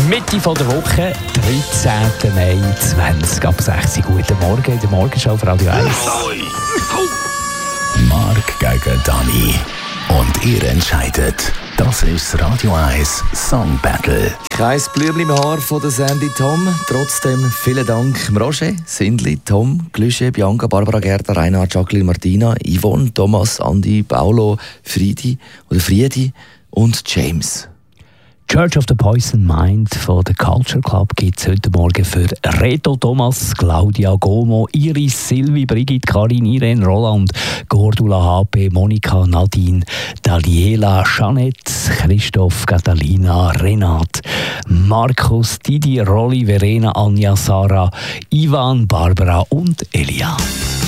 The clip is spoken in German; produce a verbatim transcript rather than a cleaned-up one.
Mitte von der Woche, dreizehnten Mai zwanzig ab sechs Uhr. Guten Morgen in der Morgenschau auf Radio eins. Marc gegen Dani. Und ihr entscheidet. Das ist das Radio eins Song Battle. Kein Blümchen im Haar von der Sandy Tom. Trotzdem vielen Dank Roger, Sindli, Tom, Glüsche, Bianca, Barbara Gerda, Reinhard, Jacqueline, Martina, Yvonne, Thomas, Andi, Paolo, Friedi oder Friedi und James. Church of the Poison Mind von der Culture Club gibt es heute Morgen für Reto Thomas, Claudia Gomo, Iris, Silvi, Brigitte, Karin, Irene, Roland, Gordula, H P, Monika, Nadine, Daniela, Jeanette, Christoph, Catalina, Renat, Markus, Didi, Rolli, Verena, Anja, Sarah, Ivan, Barbara und Elia.